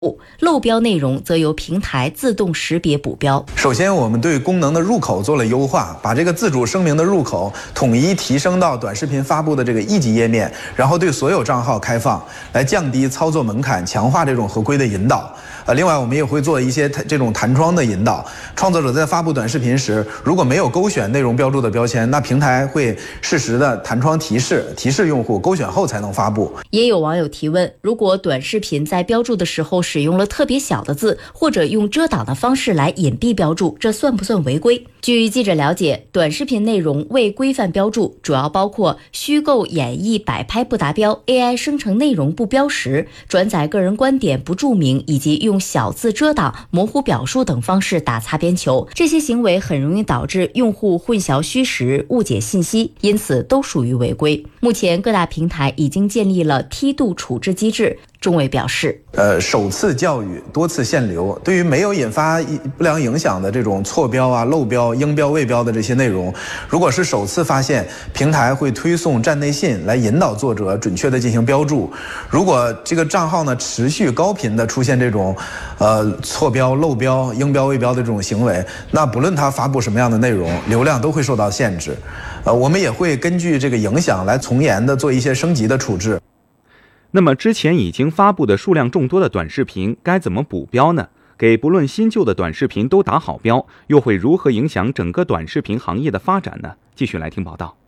漏标内容则由平台自动识别补标。 首先，我们对功能的入口做了优化，把这个自主声明的入口统一提升到短视频发布的这个一级页面，然后对所有账号开放，来降低操作门槛，强化这种合规的引导。另外我们也会做一些这种弹窗的引导，创作者在发布短视频时，如果没有勾选内容标注的标签，那平台会适时的弹窗提示用户勾选后才能发布。 也有网友提问，如果短视频在标注的时候使用了特别小的字，或者用遮挡的方式来隐蔽标注，这算不算违规？据记者了解，短视频内容未规范标注主要包括虚构演绎摆拍不达标、AI 生成内容不标识、转载个人观点不注明，以及用小字遮挡、模糊表述等方式打擦边球。这些行为很容易导致用户混淆虚实、误解信息，因此都属于违规。目前各大平台已经建立了梯度处置机制。中委表示， 首次教育，多次限流，对于没有引发不良影响的这种错标啊、漏标、应标未标的这些内容，如果是首次发现，平台会推送站内信来引导作者准确的进行标注。如果这个账号呢持续高频的出现这种错标、漏标、应标未标的这种行为，那不论它发布什么样的内容，流量都会受到限制。我们也会根据这个影响来从严的做一些升级的处置。 那么之前已经发布的数量众多的短视频该怎么补标呢？给不论新旧的短视频都打好标，又会如何影响整个短视频行业的发展呢？继续来听报道。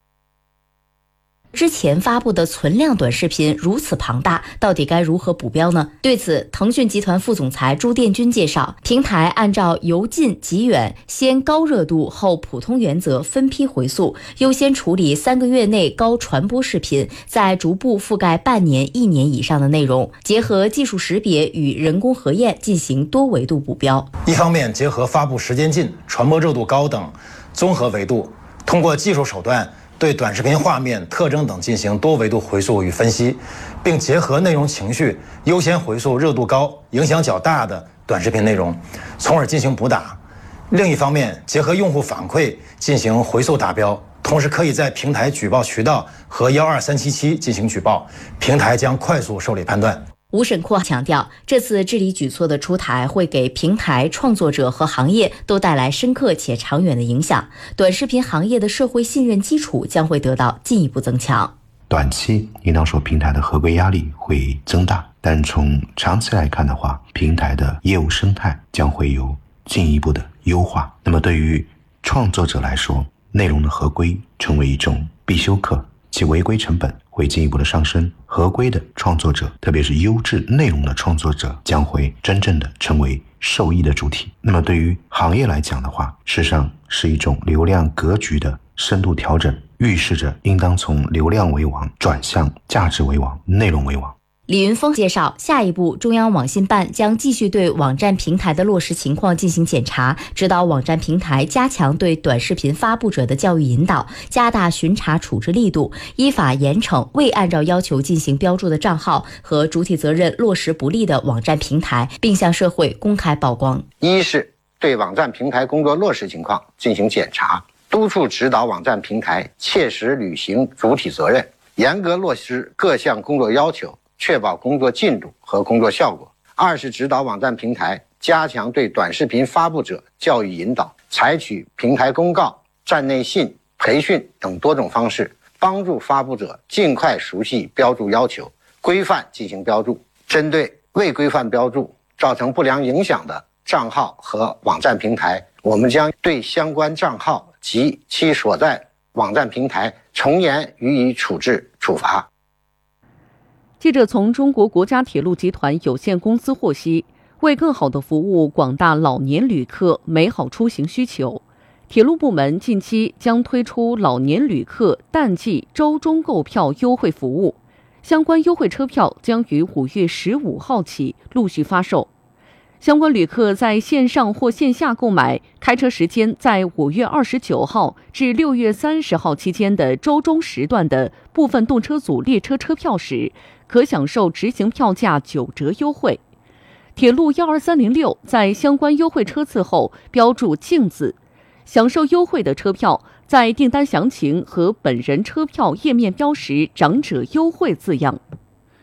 之前发布的存量短视频如此庞大，到底该如何补标呢？对此，腾讯集团副总裁朱殿军介绍，平台按照由近及远、先高热度后普通原则分批回溯，优先处理3个月内高传播视频，再逐步覆盖半年、1年以上的内容，结合技术识别与人工核验进行多维度补标。 一方面结合发布时间近、传播热度高等综合维度，通过技术手段对短视频画面、特征等进行多维度回溯与分析，并结合内容情绪，优先回溯热度高、影响较大的短视频内容，从而进行补打。另一方面，结合用户反馈进行回溯达标，同时可以在平台举报渠道和12377进行举报，平台将快速受理判断。 吴审库强调，这次治理举措的出台会给平台创作者和行业都带来深刻且长远的影响，短视频行业的社会信任基础将会得到进一步增强。 短期应当说平台的合规压力会增大，但从长期来看的话，平台的业务生态将会有进一步的优化。那么对于创作者来说，内容的合规成为一种必修课，其违规成本会进一步的上升，合规的创作者，特别是优质内容的创作者，将会真正的成为受益的主体。那么对于行业来讲的话，事实上是一种流量格局的深度调整，预示着应当从流量为王转向价值为王、内容为王。 李云峰介绍，下一步中央网信办将继续对网站平台的落实情况进行检查，指导网站平台加强对短视频发布者的教育引导，加大巡查处置力度，依法严惩未按照要求进行标注的账号和主体责任落实不力的网站平台，并向社会公开曝光。 一是对网站平台工作落实情况进行检查，督促指导网站平台切实履行主体责任，严格落实各项工作要求，确保工作进度和工作效果。二是指导网站平台加强对短视频发布者教育引导，采取平台公告、站内信、培训等多种方式，帮助发布者尽快熟悉标注要求，规范进行标注。针对未规范标注造成不良影响的账号和网站平台，我们将对相关账号及其所在网站平台从严予以处置处罚。 记者从中国国家铁路集团有限公司获悉，为更好地服务广大老年旅客美好出行需求，铁路部门近期将推出老年旅客淡季周中购票优惠服务，相关优惠车票将于5月15号起陆续发售。相关旅客在线上或线下购买开车时间在5月29号至6月30号期间的周中时段的部分动车组列车车票时，可享受执行票价9折优惠。铁路12306在相关优惠车次后标注镜字，享受优惠的车票在订单详情和本人车票页面标识长者优惠字样。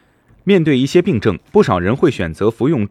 面对一些病症，不少人会选择服用